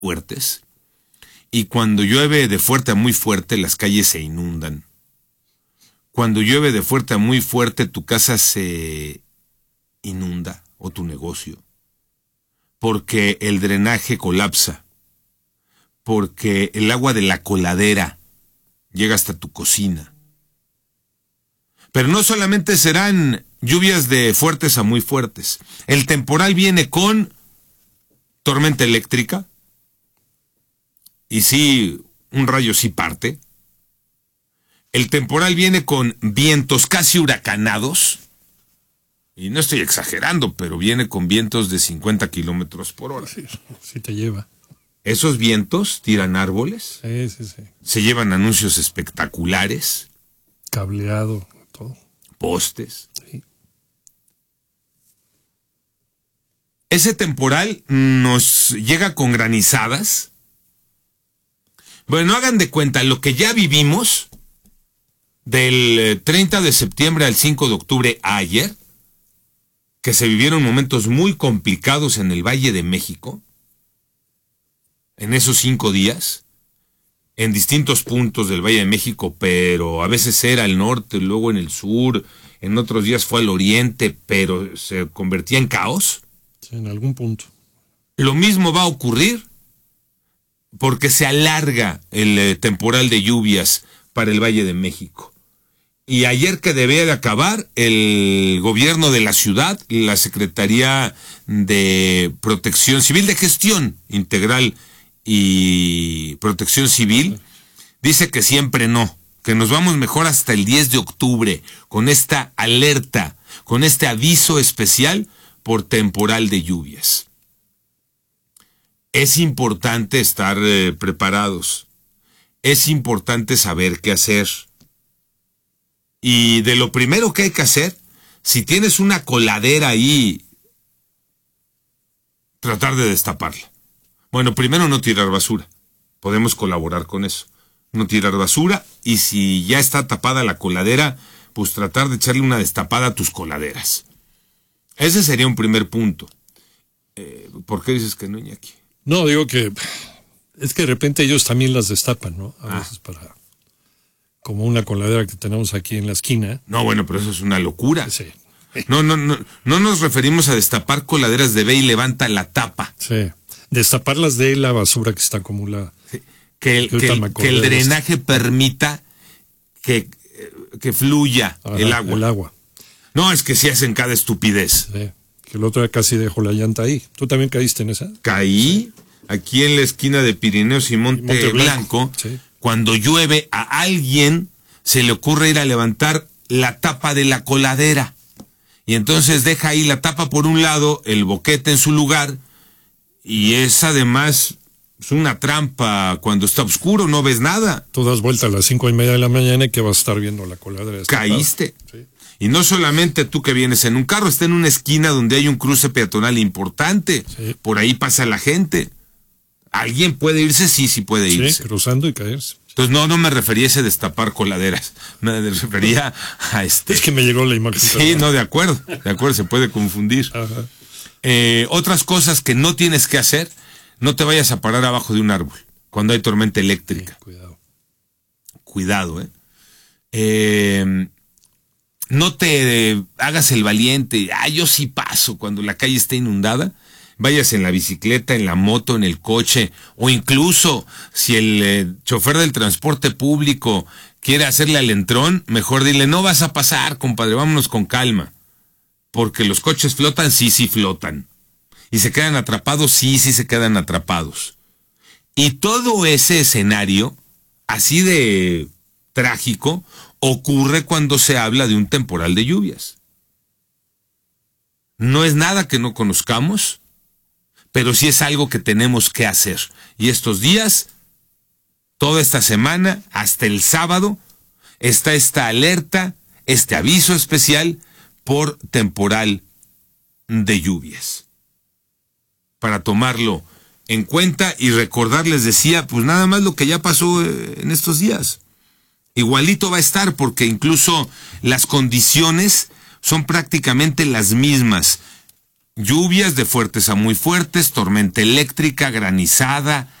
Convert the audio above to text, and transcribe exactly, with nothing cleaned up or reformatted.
fuertes. Y cuando llueve de fuerte a muy fuerte, las calles se inundan. Cuando llueve de fuerte a muy fuerte, tu casa se inunda o tu negocio. Porque el drenaje colapsa. Porque el agua de la coladera llega hasta tu cocina. Pero no solamente serán lluvias de fuertes a muy fuertes. El temporal viene con tormenta eléctrica. Y sí, un rayo sí parte. El temporal viene con vientos casi huracanados. Y no estoy exagerando, pero viene con vientos de cincuenta kilómetros por hora. Sí, sí te lleva. Esos vientos tiran árboles. Sí, sí, sí. Se llevan anuncios espectaculares. Cableado, todo. Postes. Sí. Ese temporal nos llega con granizadas. Bueno, hagan de cuenta lo que ya vivimos del treinta de septiembre al cinco de octubre ayer, que se vivieron momentos muy complicados en el Valle de México, en esos cinco días, en distintos puntos del Valle de México, pero a veces era al norte, luego en el sur, en otros días fue al oriente, pero se convertía en caos. Sí, en algún punto. Lo mismo va a ocurrir porque se alarga el eh, temporal de lluvias para el Valle de México. Y ayer que debía de acabar, el gobierno de la ciudad, la Secretaría de Protección Civil, de Gestión Integral y Protección Civil, dice que siempre no, que nos vamos mejor hasta el diez de octubre, con esta alerta, con este aviso especial por temporal de lluvias. Es importante estar eh, preparados. Es importante saber qué hacer. Y de lo primero que hay que hacer, si tienes una coladera ahí, tratar de destaparla. Bueno, primero no tirar basura. Podemos colaborar con eso. No tirar basura, y si ya está tapada la coladera, pues tratar de echarle una destapada a tus coladeras. Ese sería un primer punto. Eh, ¿Por qué dices que no, Iñaki? No, digo que es que de repente ellos también las destapan, ¿no? A Ah. veces para... Como una coladera que tenemos aquí en la esquina. No, bueno, pero eso es una locura. Sí. No, no, no, no nos referimos a destapar coladeras de ve y levanta la tapa. Sí. Destaparlas de la basura que está acumulada. Sí. Que el, Que que ahorita me el, acordé que el de drenaje permita que, que fluya Ajá, el agua. El agua. No, es que sí hacen cada estupidez. Sí. Que el otro día casi dejó la llanta ahí. ¿Tú también caíste en esa? Caí aquí en la esquina de Pirineos y Monte, Y Monte Blanco. Blanco, sí. Cuando llueve, a alguien se le ocurre ir a levantar la tapa de la coladera. Y entonces deja ahí la tapa por un lado, el boquete en su lugar, y es además es una trampa. Cuando está oscuro no ves nada. Tú das vuelta a las cinco y media de la mañana y que vas a estar viendo la coladera destapada. Caíste. Sí. Y no solamente tú que vienes en un carro, está en una esquina donde hay un cruce peatonal importante. Sí. Por ahí pasa la gente. ¿Alguien puede irse? Sí, sí puede irse. Sí, cruzando y caerse. Entonces no, no me refería a ese destapar coladeras. Me refería a este... Es que me llegó la imagen. Sí, perdón. no, de acuerdo. De acuerdo, se puede confundir. Ajá. Eh, otras cosas que no tienes que hacer, no te vayas a parar abajo de un árbol cuando hay tormenta Sí, eléctrica. cuidado. Cuidado, ¿eh? eh no te hagas el valiente. Ah, yo sí paso cuando la calle está inundada. Vayas en la bicicleta, en la moto, en el coche, o incluso si el eh, chofer del transporte público quiere hacerle al entrón, mejor dile, no vas a pasar, compadre, vámonos con calma. Porque los coches flotan, sí, sí flotan. Y se quedan atrapados, sí, sí se quedan atrapados. Y todo ese escenario, así de trágico, ocurre cuando se habla de un temporal de lluvias. No es nada que no conozcamos, pero sí es algo que tenemos que hacer. Y estos días, toda esta semana, hasta el sábado, está esta alerta, este aviso especial por temporal de lluvias. Para tomarlo en cuenta y recordar, les decía, pues nada más lo que ya pasó en estos días. Igualito va a estar, porque incluso las condiciones son prácticamente las mismas. lluvias de fuertes a muy fuertes, tormenta eléctrica, granizada,